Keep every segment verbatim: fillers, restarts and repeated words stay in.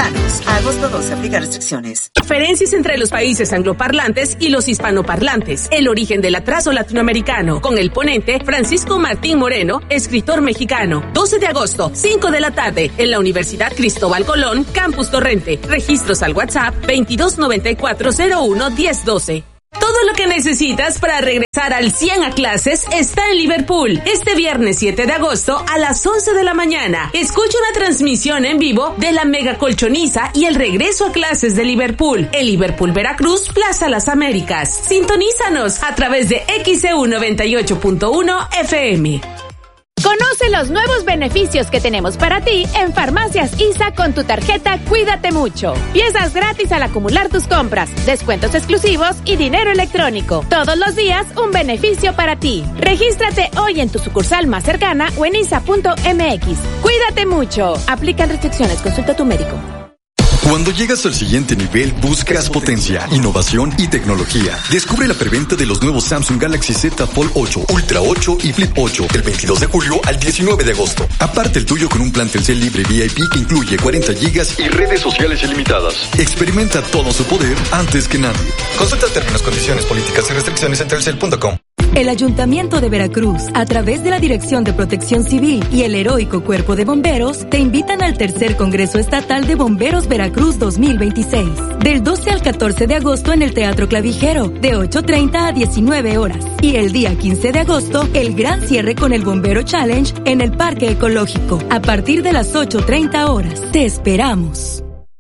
mexicanos. A agosto doce, aplica restricciones. Diferencias entre los países angloparlantes y los hispanoparlantes. El origen del atraso latinoamericano. Con el ponente Francisco Martín Moreno, escritor mexicano. doce de agosto, cinco de la tarde, en la Universidad Cristóbal Colón, Campus Torrente. Registros al WhatsApp veintidós noventa y cuatro cero uno diez doce. Todo lo que necesitas para regresar al cien a clases está en Liverpool. Este viernes siete de agosto a las once de la mañana. Escucha una transmisión en vivo de la Mega Colchoniza y el regreso a clases de Liverpool. En Liverpool, Veracruz, Plaza Las Américas. Sintonízanos a través de X E U noventa y ocho punto uno F M. Conoce los nuevos beneficios que tenemos para ti en Farmacias I S A con tu tarjeta Cuídate Mucho. Piezas gratis al acumular tus compras, descuentos exclusivos y dinero electrónico. Todos los días un beneficio para ti. Regístrate hoy en tu sucursal más cercana o en isa punto m x. Cuídate mucho. Aplican restricciones. Consulta a tu médico. Cuando llegas al siguiente nivel, buscas potencia, innovación y tecnología. Descubre la preventa de los nuevos Samsung Galaxy Z Fold ocho, Ultra ocho y Flip ocho del veintidós de julio al diecinueve de agosto. Aparte el tuyo con un plan Telcel libre V I P que incluye cuarenta gigas y redes sociales ilimitadas. Experimenta todo su poder antes que nadie. Consulta términos, condiciones, políticas y restricciones en telcel punto com. El Ayuntamiento de Veracruz, a través de la Dirección de Protección Civil y el Heroico Cuerpo de Bomberos, te invitan al tercer Congreso Estatal de Bomberos Veracruz dos mil veintiséis. Del doce al catorce de agosto en el Teatro Clavijero, de ocho treinta a diecinueve horas. Y el día quince de agosto, el gran cierre con el Bombero Challenge en el Parque Ecológico, a partir de las ocho treinta horas. Te esperamos.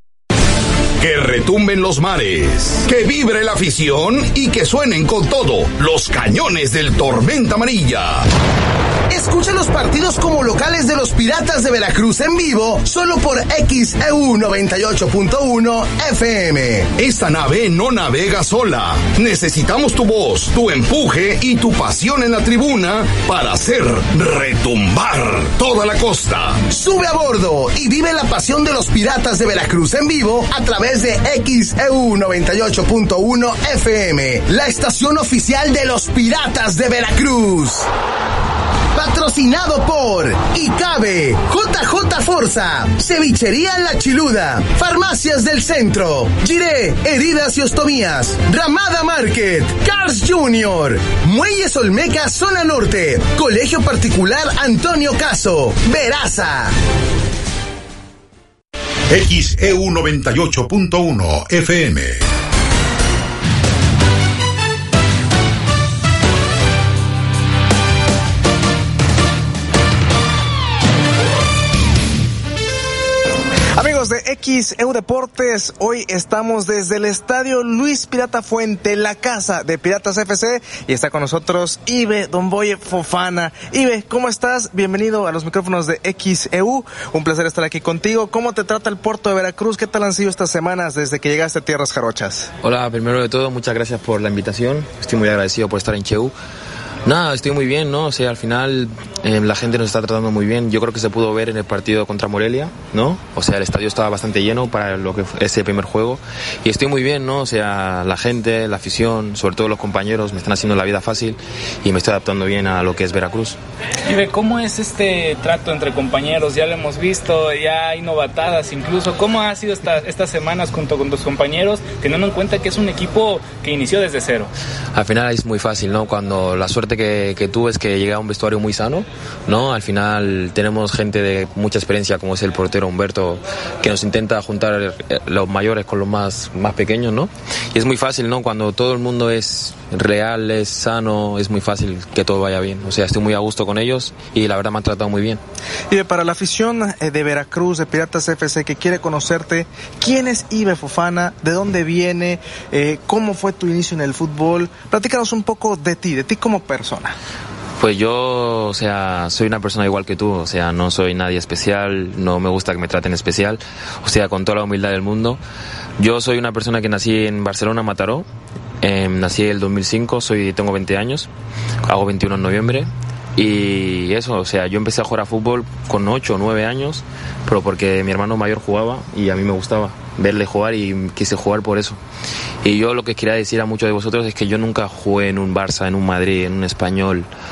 Que retumben los mares, que vibre la afición y que suenen con todo los cañones del Tormenta Amarilla. Escucha los partidos como locales de los Piratas de Veracruz en vivo, solo por X E U noventa y ocho punto uno F M. Esta nave no navega sola. Necesitamos tu voz, tu empuje y tu pasión en la tribuna para hacer retumbar toda la costa. Sube a bordo y vive la pasión de los Piratas de Veracruz en vivo a través de X E U noventa y ocho punto uno F M, la estación oficial de los Piratas de Veracruz. Patrocinado por Icabe, J J Forza, Cevichería La Chiluda, Farmacias del Centro, Giré, Heridas y Ostomías, Ramada Market, Cars Junior, Muelles Olmeca Zona Norte, Colegio Particular Antonio Caso, Veraza. X E U noventa y ocho punto uno F M. Amigos de X E U Deportes, hoy estamos desde el Estadio Luis Pirata Fuente, la casa de Piratas F C, y está con nosotros Ibe Domboye Fofana. Ibe, ¿cómo estás? Bienvenido a los micrófonos de X E U, un placer estar aquí contigo. ¿Cómo te trata el puerto de Veracruz? ¿Qué tal han sido estas semanas desde que llegaste a Tierras Jarochas? Hola, primero de todo, muchas gracias por la invitación, estoy muy agradecido por estar en Cheu. Nada, estoy muy bien, ¿no? O sea, al final eh, la gente nos está tratando muy bien. Yo creo que se pudo ver en el partido contra Morelia, ¿no? O sea, el estadio estaba bastante lleno para lo que fue ese primer juego. Y estoy muy bien, ¿no? O sea, la gente, la afición, sobre todo los compañeros, me están haciendo la vida fácil y me estoy adaptando bien a lo que es Veracruz. Y ¿cómo es este trato entre compañeros? Ya lo hemos visto, ya hay novatadas incluso. ¿Cómo ha sido esta, estas semanas junto con tus compañeros, teniendo en cuenta que es un equipo que inició desde cero? Al final es muy fácil, ¿no? Cuando la suerte que, que tuve es que llegué a un vestuario muy sano, ¿no? Al final tenemos gente de mucha experiencia, como es el portero Humberto, que nos intenta juntar los mayores con los más, más pequeños, ¿no? Y es muy fácil, ¿no? Cuando todo el mundo es real, es sano, es muy fácil que todo vaya bien. O sea, estoy muy a gusto con ellos y la verdad me han tratado muy bien. Y para la afición de Veracruz, de Piratas F C, que quiere conocerte, ¿quién es Ibe Fofana? ¿De dónde viene? Eh, ¿Cómo fue tu inicio en el fútbol? Platícanos un poco de ti, de ti como persona. Pues yo, o sea, soy una persona igual que tú, o sea, no soy nadie especial, no me gusta que me traten especial, o sea, con toda la humildad del mundo. Yo soy una persona que nací en Barcelona, Mataró, eh, nací en el dos mil cinco, soy, tengo veinte años, hago veintiuno en noviembre. Y eso, o sea, yo empecé a jugar a fútbol con ocho o nueve años, pero porque mi hermano mayor jugaba y a mí me gustaba verle jugar y quise jugar por eso. Y yo lo que quería decir a muchos de vosotros es que yo nunca jugué en un Barça, en un Madrid, en un Español.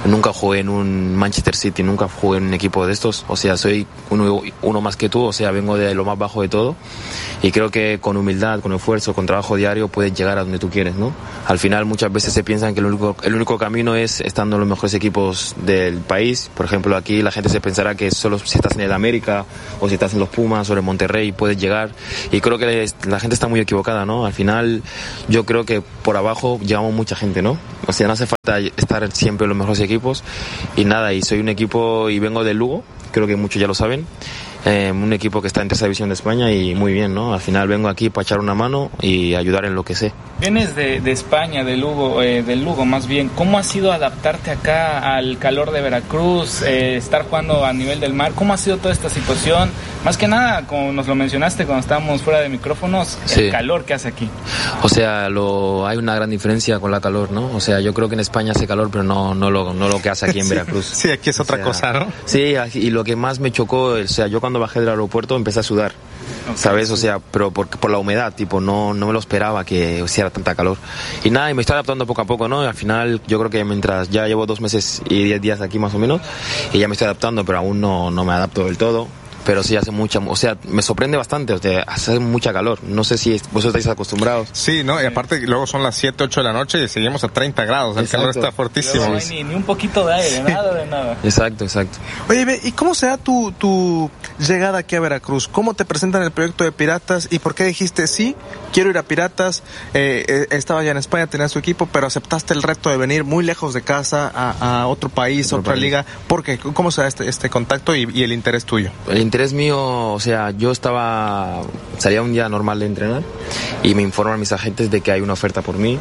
nunca jugué en un Manchester City, nunca jugué en un equipo de estos, o sea, soy uno, uno más que tú, o sea, vengo de lo más bajo de todo y creo que con humildad, con esfuerzo, con trabajo diario puedes llegar a donde tú quieres, ¿no? Al final muchas veces se piensan que el único, el único camino es estando en los mejores equipos del país. Por ejemplo, aquí la gente se pensará que solo si estás en el América o si estás en los Pumas o en el Monterrey puedes llegar, y creo que la gente está muy equivocada, ¿no? Al final yo creo que por abajo llegamos mucha gente, ¿no? O sea, no hace falta estar siempre en los mejores equipos y nada, y soy un equipo y vengo del Lugo, creo que muchos ya lo saben. Eh, un equipo que está en tercera división de España y muy bien, ¿no? Al final vengo aquí para echar una mano y ayudar en lo que sé. Vienes de, de España, de Lugo, eh, del Lugo más bien. ¿Cómo ha sido adaptarte acá al calor de Veracruz, eh, estar jugando a nivel del mar? ¿Cómo ha sido toda esta situación? Más que nada, como nos lo mencionaste cuando estábamos fuera de micrófonos, el sí. calor que hace aquí. O sea, lo, hay una gran diferencia con la calor, ¿no? O sea, yo creo que en España hace calor, pero no, no, lo, no lo que hace aquí en sí, Veracruz. Sí, aquí es otra o sea, cosa, ¿no? Sí, y lo que más me chocó, o sea, yo cuando bajé del aeropuerto empecé a sudar, okay, ¿sabes? Sí. O sea, pero por, por la humedad, tipo, no, no me lo esperaba que hiciera tanta calor. Y nada, y me estoy adaptando poco a poco, ¿no? Y al final, yo creo que mientras ya llevo dos meses y diez días aquí más o menos, y ya me estoy adaptando, pero aún no, no me adapto del todo. Pero sí hace mucha, o sea, me sorprende bastante, o sea, hace mucha calor. No sé si vosotros estáis acostumbrados. Sí, ¿no? Y aparte luego son las siete, ocho de la noche y seguimos a treinta grados. El exacto. calor está fuertísimo. No hay ni, ni un poquito de aire, nada de nada. Exacto, exacto. Oye, ¿y cómo se da tu, tu llegada aquí a Veracruz? ¿Cómo te presentan el proyecto de Piratas? ¿Y por qué dijiste, sí, quiero ir a Piratas? Eh, eh, estaba ya en España, tenías tu equipo, pero aceptaste el reto de venir muy lejos de casa a, a otro país, a otra país. liga. ¿Por qué? ¿Cómo se da este, este contacto y, y el interés tuyo? El interés mío, o sea, yo estaba, salía un día normal de entrenar y me informan mis agentes de que hay una oferta por mí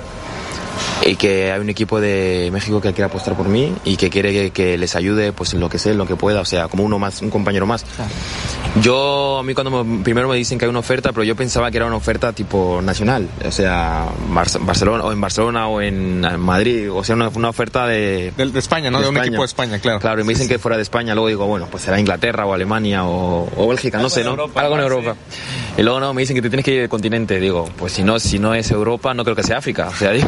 y que hay un equipo de México que quiere apostar por mí y que quiere que, que les ayude pues en lo que sé, en lo que pueda, o sea, como uno más, un compañero más. Claro. Yo, a mí cuando me, primero me dicen que hay una oferta, pero yo pensaba que era una oferta tipo nacional, o sea, Bar- Barcelona o en Barcelona o en Madrid, o sea, una, una oferta de... De, de España, ¿no? De, de un equipo de España, claro. Claro, y me dicen sí, sí. que fuera de España, luego digo, bueno, pues será Inglaterra o Alemania o, o Bélgica, no sé, ¿no? Europa, algo en Europa. Sí. Y luego no, me dicen que te tienes que ir del continente, digo, pues si no, si no es Europa, no creo que sea África, o sea, digo...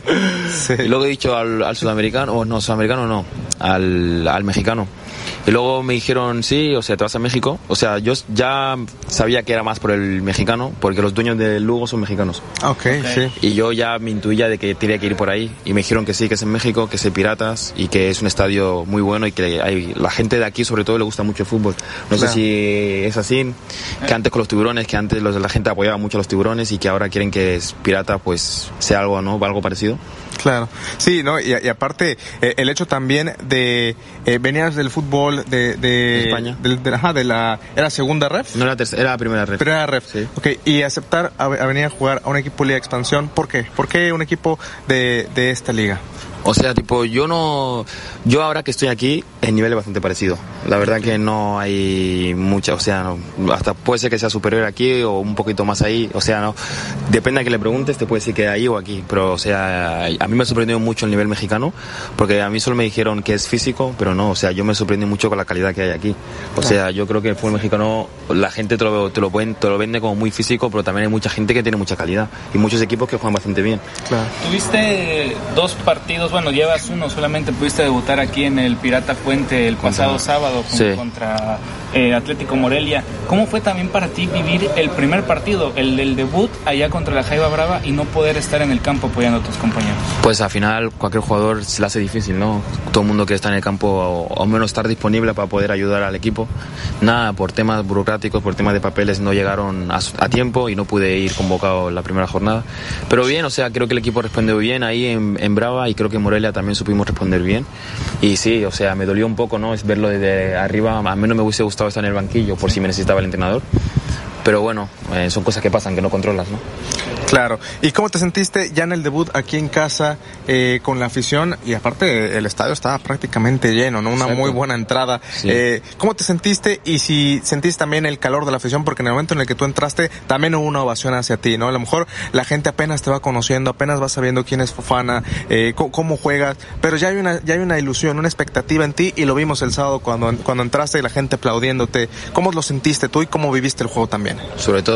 Sí. Y luego he dicho al, al sudamericano, o no, sudamericano no, al, al mexicano. Y luego me dijeron, sí, o sea, te vas a México. O sea, yo ya sabía que era más por el mexicano, porque los dueños del Lugo son mexicanos. Okay, ok, sí. Y yo ya me intuía de que tenía que ir por ahí. Y me dijeron que sí, que es en México, que es el Piratas, y que es un estadio muy bueno y que hay, la gente de aquí sobre todo le gusta mucho el fútbol. No claro. sé si es así, que antes con los tiburones, que antes los, la gente apoyaba mucho a los tiburones y que ahora quieren que es Pirata, pues sea algo, ¿no? Algo parecido. Claro, sí, ¿no? Y, y aparte, eh, el hecho también de eh, venías del fútbol de... de España. De, de, ajá, de la... ¿Era segunda ref? No, era, tercera, era la primera ref. Primera ref, sí. Ok, y aceptar a, a venir a jugar a un equipo de Liga de Expansión, ¿por qué? ¿Por qué un equipo de, de esta liga? O sea, tipo, yo no... Yo ahora que estoy aquí, el nivel es bastante parecido. La verdad que no hay mucha, o sea, no, hasta puede ser que sea superior aquí o un poquito más ahí. O sea, no... Depende a que le preguntes, te puede decir que ahí o aquí. Pero, o sea, a mí me ha sorprendido mucho el nivel mexicano, porque a mí solo me dijeron que es físico, pero no, o sea, yo me sorprendí mucho con la calidad que hay aquí. O sea, yo creo que el fútbol mexicano, la gente te lo, te lo, pueden, te lo vende como muy físico, pero también hay mucha gente que tiene mucha calidad y muchos equipos que juegan bastante bien. Claro. Tuviste dos partidos, bueno, llevas uno, solamente pudiste debutar aquí en el Pirata Fuente el pasado contra, sábado con, sí. contra eh, Atlético Morelia. ¿Cómo fue también para ti vivir el primer partido, el del debut allá contra la Jaiba Brava y no poder estar en el campo apoyando a tus compañeros? Pues al final cualquier jugador se le hace difícil, ¿no? Todo el mundo que está en el campo o al menos estar disponible para poder ayudar al equipo. Nada, por temas burocráticos, por temas de papeles no llegaron a, a tiempo y no pude ir convocado en la primera jornada. Pero bien, o sea, creo que el equipo respondió bien ahí en, en Brava y creo que en Morelia también supimos responder bien. Y sí, o sea, me dolió un poco, ¿no? Es verlo desde arriba. A mí no me hubiese gustado estar en el banquillo por si me necesitaba el entrenador. Pero bueno, eh, son cosas que pasan, que no controlas, ¿no? Claro. ¿Y cómo te sentiste ya en el debut aquí en casa eh, con la afición? Y aparte el estadio estaba prácticamente lleno, ¿no? Una Exacto. muy buena entrada. Sí. Eh, ¿Cómo te sentiste? Y si sentiste también el calor de la afición, porque en el momento en el que tú entraste también hubo una ovación hacia ti, ¿no? A lo mejor la gente apenas te va conociendo, apenas va sabiendo quién es Fofana, eh, cómo, cómo juegas, pero ya hay una ya hay una ilusión, una expectativa en ti y lo vimos el sábado cuando, cuando entraste y la gente aplaudiéndote. ¿Cómo lo sentiste tú y cómo viviste el juego también? Sobre todo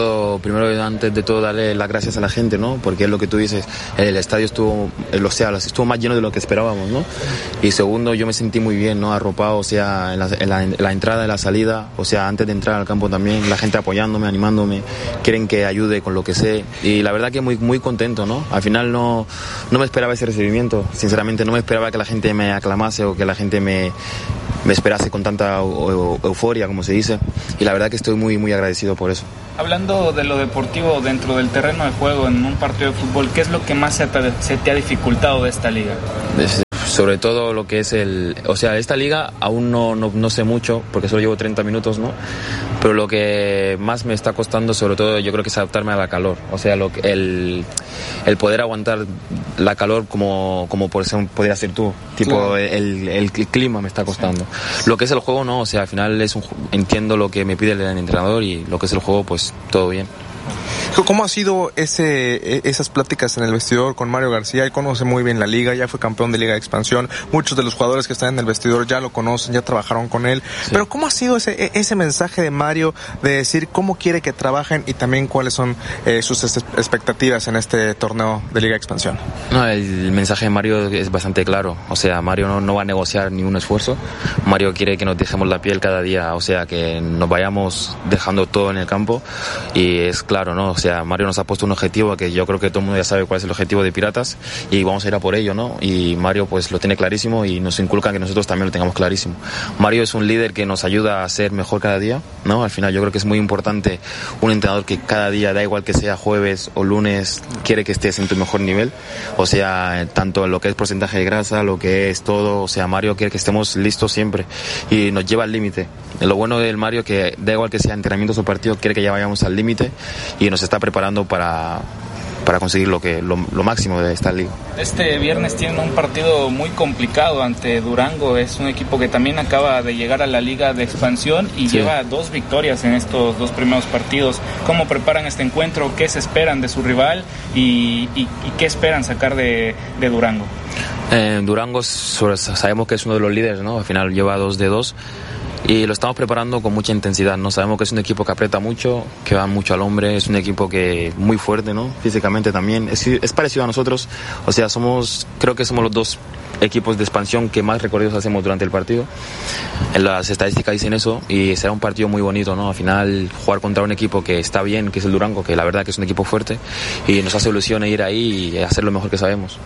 todo, primero antes de todo darle las gracias a la gente, ¿no? Porque es lo que tú dices, el estadio estuvo, el, o sea, estuvo más lleno de lo que esperábamos, ¿no? Y segundo, yo me sentí muy bien, ¿no? Arropado, o sea, en la, en la, en la entrada y la salida, o sea, antes de entrar al campo también, la gente apoyándome, animándome, quieren que ayude con lo que sé, y la verdad que muy, muy contento, ¿no? Al final no, no me esperaba ese recibimiento, sinceramente no me esperaba que la gente me aclamase o que la gente me, me esperase con tanta euforia, como se dice, y la verdad que estoy muy, muy agradecido por eso. Hablando de lo deportivo dentro del terreno de juego en un partido de fútbol, ¿qué es lo que más se te, se te ha dificultado de esta liga? Es, sobre todo lo que es el... O sea, esta liga aún no, no, no sé mucho, porque solo llevo treinta minutos, ¿no? Pero lo que más me está costando, sobre todo, yo creo que es adaptarme a la calor. O sea, lo, el, el poder aguantar la calor como, como por ejemplo, podrías ser tú. Tipo, claro. el, el, el clima me está costando. Sí. Lo que es el juego, no. O sea, al final es un, entiendo lo que me pide el entrenador y lo que es el juego, pues todo bien. ¿Cómo ha sido ese, esas pláticas en el vestidor con Mario García? Él conoce muy bien la liga, ya fue campeón de Liga de Expansión. Muchos de los jugadores que están en el vestidor ya lo conocen, ya trabajaron con él. Sí. Pero ¿cómo ha sido ese, ese mensaje de Mario de decir cómo quiere que trabajen y también cuáles son eh, sus expectativas en este torneo de Liga de Expansión? No, el mensaje de Mario es bastante claro. O sea, Mario no, no va a negociar ningún esfuerzo. Mario quiere que nos dejemos la piel cada día, o sea, que nos vayamos dejando todo en el campo. Y es claro, ¿no? O sea, Mario nos ha puesto un objetivo que yo creo que todo el mundo ya sabe cuál es el objetivo de Piratas y vamos a ir a por ello, ¿no? Y Mario pues lo tiene clarísimo y nos inculca que nosotros también lo tengamos clarísimo. Mario es un líder que nos ayuda a ser mejor cada día, ¿no? Al final yo creo que es muy importante un entrenador que cada día, da igual que sea jueves o lunes, quiere que estés en tu mejor nivel, o sea, tanto en lo que es porcentaje de grasa, lo que es todo, o sea, Mario quiere que estemos listos siempre y nos lleva al límite. Lo bueno del Mario que da igual que sea entrenamientos o partidos, quiere que ya vayamos al límite y nos está preparando para, para conseguir lo, que, lo, lo máximo de esta liga. Este viernes tienen un partido muy complicado ante Durango, es un equipo que también acaba de llegar a la Liga de Expansión y sí. lleva dos victorias en estos dos primeros partidos. ¿Cómo preparan este encuentro? ¿Qué se esperan de su rival? ¿Y, y, y qué esperan sacar de, de Durango? Eh, Durango sabemos que es uno de los líderes, ¿no? Al final lleva dos de dos. Y lo estamos preparando con mucha intensidad, ¿no? Sabemos que es un equipo que aprieta mucho, que va mucho al hombre, es un equipo que muy fuerte, ¿no? Físicamente también, es, es parecido a nosotros, o sea, somos, creo que somos los dos equipos de expansión que más recorridos hacemos durante el partido. En las estadísticas dicen eso y será un partido muy bonito, ¿no? Al final jugar contra un equipo que está bien, que es el Durango, que la verdad que es un equipo fuerte y nos hace ilusión ir ahí y hacer lo mejor que sabemos.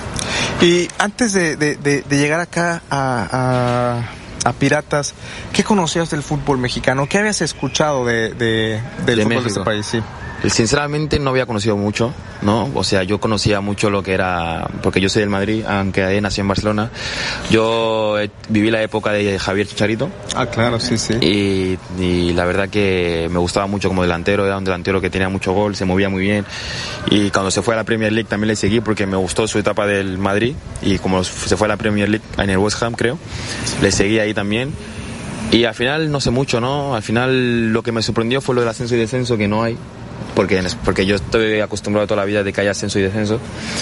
Y antes de, de, de, de llegar acá a... a... a Piratas, ¿qué conocías del fútbol mexicano? ¿Qué habías escuchado de, de, del de fútbol México. de este país? Sí. Sinceramente no había conocido mucho, ¿no? O sea, yo conocía mucho lo que era, porque yo soy del Madrid, aunque nací en Barcelona. Yo eh, viví la época de Javier Chicharito. Ah, claro, sí, sí. Y, y la verdad que me gustaba mucho como delantero, era un delantero que tenía mucho gol, se movía muy bien. Y cuando se fue a la Premier League también le seguí porque me gustó su etapa del Madrid. Y como se fue a la Premier League en el West Ham, creo, le seguí ahí también. Y al final no sé mucho, ¿no? Al final lo que me sorprendió fue lo del ascenso y descenso, que no hay. Porque, porque yo estoy acostumbrado toda la vida de que haya ascenso y descenso,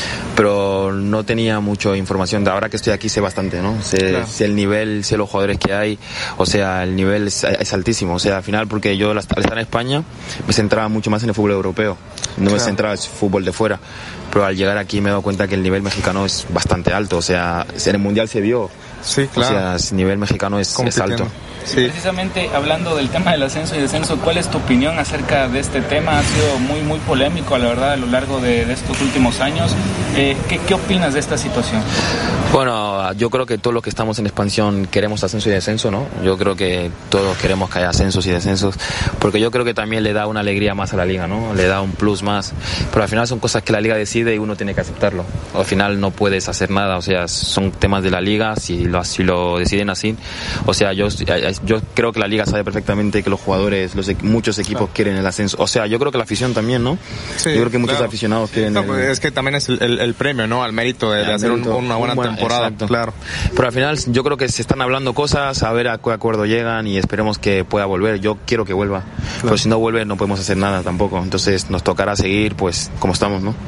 pero no tenía mucha información. De ahora que estoy aquí sé bastante, ¿no? Sé, claro. sé el nivel, sé los jugadores que hay, o sea, el nivel es, es altísimo. O sea, al final, porque yo al estar en España me centraba mucho más en el fútbol europeo, no claro. me centraba en el fútbol de fuera. Pero al llegar aquí me he dado cuenta que el nivel mexicano es bastante alto, o sea, en el Mundial se vio. Sí, claro. O sea, el nivel mexicano es, es alto. Sí. Precisamente hablando del tema del ascenso y descenso, ¿cuál es tu opinión acerca de este tema? Ha sido muy muy polémico, la verdad, a lo largo de, de estos últimos años. Eh, ¿qué, ¿Qué opinas de esta situación? Bueno, yo creo que todos los que estamos en expansión queremos ascenso y descenso, ¿no? Yo creo que todos queremos que haya ascensos y descensos, porque yo creo que también le da una alegría más a la liga, ¿no? Le da un plus más, pero al final son cosas que la liga decide y uno tiene que aceptarlo. Al final no puedes hacer nada, o sea, son temas de la liga, si lo, si lo deciden así. O sea, yo, yo creo que la liga sabe perfectamente que los jugadores, los, muchos equipos claro. quieren el ascenso. O sea, yo creo que la afición también, ¿no? Sí, yo creo que muchos claro. aficionados quieren... No, el... pues es que también es el, el, el premio, ¿no? Al mérito de, de hacer mérito, un, una buena un buen, temporada. Exacto. Claro. Pero al final yo creo que se están hablando cosas, a ver a qué acuerdo llegan y esperemos que pueda volver. Yo quiero que vuelva, claro. pero si no vuelve no podemos hacer nada tampoco. Entonces nos tocará seguir pues como estamos, ¿no?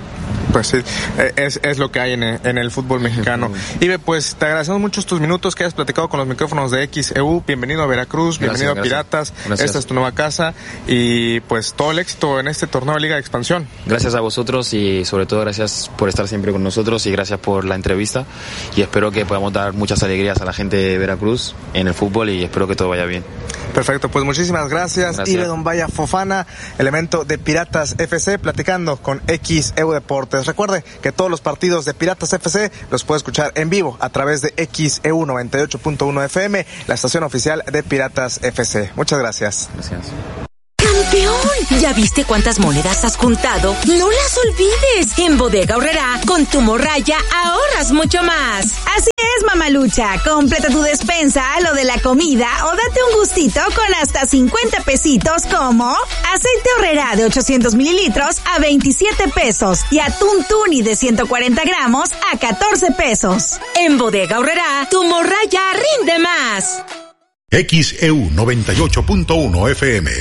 Pues sí, es, es lo que hay en el, en el fútbol mexicano. Ibe, pues te agradecemos mucho estos minutos que hayas platicado con los micrófonos de X E U. Bienvenido a Veracruz, bienvenido gracias, a Piratas. Gracias. Esta es tu nueva casa y pues todo el éxito en este torneo de Liga de Expansión. Gracias a vosotros y sobre todo gracias por estar siempre con nosotros y gracias por la entrevista y espero que podamos dar muchas alegrías a la gente de Veracruz en el fútbol y espero que todo vaya bien. Perfecto, pues muchísimas gracias. gracias. Ibe Dombaya Fofana, elemento de Piratas F C, platicando con X E U Deportes. Recuerde que todos los partidos de Piratas F C los puede escuchar en vivo a través de X E U noventa y ocho punto uno F M, la estación oficial de Piratas F C. Muchas gracias. Gracias. ¡Campeón! ¿Ya viste cuántas monedas has juntado? ¡No las olvides! En Bodega Aurrerá, con tu morraya, ahorras mucho más. Así es, mamalucha. Completa tu despensa a lo de la comida o date un gustito con hasta cincuenta pesitos como aceite Aurrerá de ochocientos mililitros a veintisiete pesos y atún tuni de ciento cuarenta gramos a catorce pesos. En Bodega Aurrerá, tu morraya rinde más. X E U noventa y ocho punto uno F M.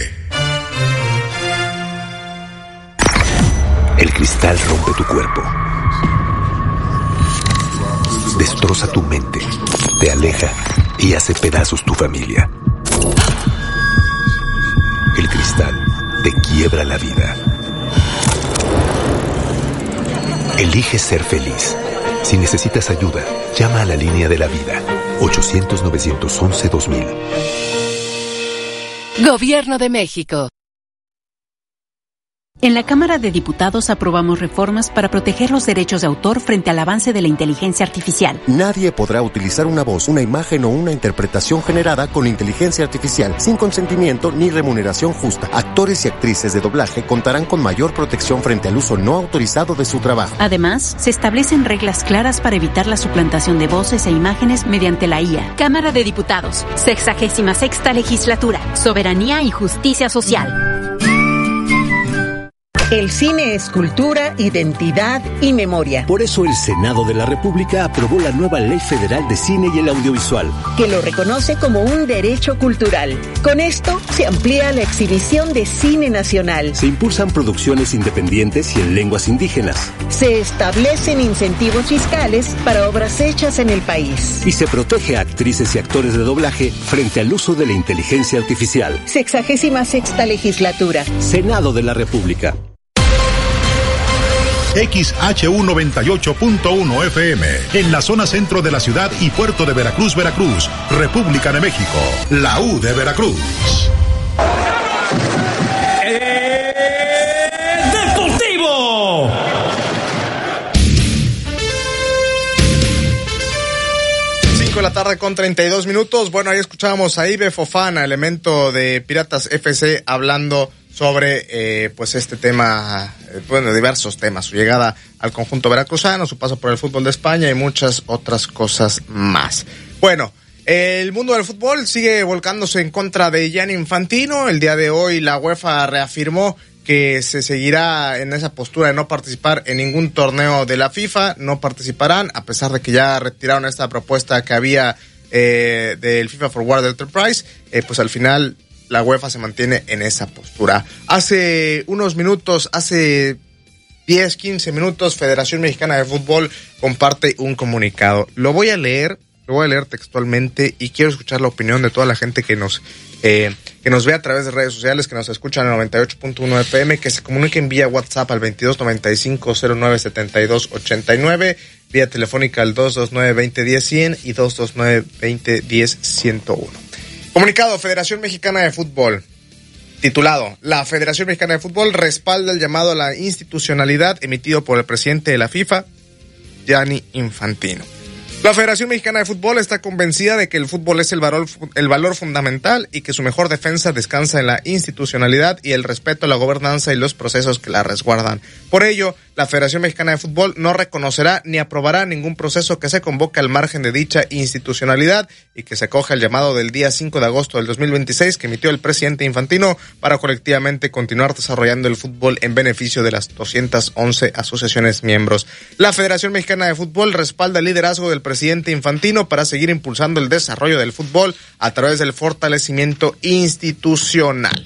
El cristal rompe tu cuerpo, destroza tu mente, te aleja y hace pedazos tu familia. El cristal te quiebra la vida. Elige ser feliz. Si necesitas ayuda, llama a la línea de la vida, ochocientos, novecientos once, dos mil. Gobierno de México. En la Cámara de Diputados aprobamos reformas para proteger los derechos de autor frente al avance de la inteligencia artificial. Nadie podrá utilizar una voz, una imagen o una interpretación generada con inteligencia artificial sin consentimiento ni remuneración justa. Actores y actrices de doblaje contarán con mayor protección frente al uso no autorizado de su trabajo. Además, se establecen reglas claras para evitar la suplantación de voces e imágenes mediante la I A. Cámara de Diputados, sexagésima sexta legislatura, soberanía y justicia social. El cine es cultura, identidad y memoria. Por eso el Senado de la República aprobó la nueva Ley Federal de Cine y el Audiovisual, que lo reconoce como un derecho cultural. Con esto se amplía la exhibición de cine nacional. Se impulsan producciones independientes y en lenguas indígenas. Se establecen incentivos fiscales para obras hechas en el país. Y se protege a actrices y actores de doblaje frente al uso de la inteligencia artificial. Sexagésima sexta legislatura. Senado de la República. X H U noventa y ocho punto uno F M, en la zona centro de la ciudad y puerto de Veracruz, Veracruz, República de México, la U de Veracruz. Eh, ¡Deportivo! cinco de la tarde con treinta y dos minutos. Bueno, ahí escuchábamos a Ibe Fofana, elemento de Piratas F C, hablando sobre eh, pues este tema, eh, bueno, diversos temas, su llegada al conjunto veracruzano, su paso por el fútbol de España y muchas otras cosas más. Bueno, el mundo del fútbol sigue volcándose en contra de Gianni Infantino. El día de hoy la UEFA reafirmó que se seguirá en esa postura de no participar en ningún torneo de la FIFA. No participarán, a pesar de que ya retiraron esta propuesta que había eh, del FIFA Forward Enterprise, eh, pues al final la UEFA se mantiene en esa postura. Hace unos minutos, hace diez, quince minutos, Federación Mexicana de Fútbol comparte un comunicado. Lo voy a leer, lo voy a leer textualmente y quiero escuchar la opinión de toda la gente que nos eh, que nos ve a través de redes sociales, que nos escuchan en noventa y ocho punto uno F M, que se comuniquen vía WhatsApp al veintidós noventa y cinco cero nueve setenta y dos ochenta y nueve, vía telefónica al dos dos nueve veinte diez cien y dos dos nueve veinte diez ciento uno. Comunicado, Federación Mexicana de Fútbol, titulado: La Federación Mexicana de Fútbol respalda el llamado a la institucionalidad emitido por el presidente de la FIFA, Gianni Infantino. La Federación Mexicana de Fútbol está convencida de que el fútbol es el valor, el valor fundamental y que su mejor defensa descansa en la institucionalidad y el respeto a la gobernanza y los procesos que la resguardan. Por ello, la Federación Mexicana de Fútbol no reconocerá ni aprobará ningún proceso que se convoque al margen de dicha institucionalidad y que se acoja al llamado del día cinco de agosto del dos mil veintiséis que emitió el presidente Infantino para colectivamente continuar desarrollando el fútbol en beneficio de las doscientas once asociaciones miembros. La Federación Mexicana de Fútbol respalda el liderazgo del presidente Infantino para seguir impulsando el desarrollo del fútbol a través del fortalecimiento institucional.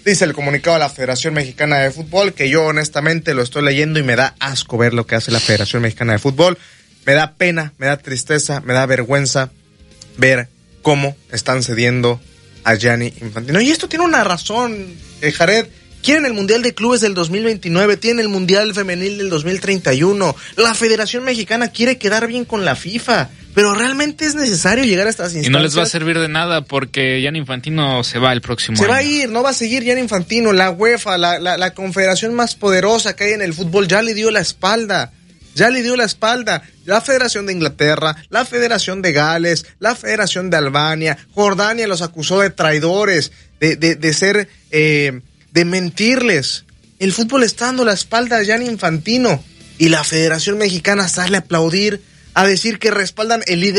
Dice el comunicado de la Federación Mexicana de Fútbol, que yo honestamente lo estoy leyendo y me da asco ver lo que hace la Federación Mexicana de Fútbol. Me da pena, me da tristeza, me da vergüenza ver cómo están cediendo a Gianni Infantino. Y esto tiene una razón, eh, Jared. Quieren el Mundial de Clubes del dos mil veintinueve, tienen el Mundial Femenil del dos mil treinta y uno. La Federación Mexicana quiere quedar bien con la FIFA, pero realmente es necesario llegar a estas instancias. Y no les va a servir de nada porque Gianni Infantino se va el próximo se año. Se va a ir, no va a seguir Gianni Infantino. La UEFA, la, la, la confederación más poderosa que hay en el fútbol, ya le dio la espalda. Ya le dio la espalda. La Federación de Inglaterra, la Federación de Gales, la Federación de Albania, Jordania los acusó de traidores, de, de, de ser... Eh, de mentirles. El fútbol está dando la espalda a Gianni Infantino y la Federación Mexicana sale a aplaudir, a decir que respaldan el líder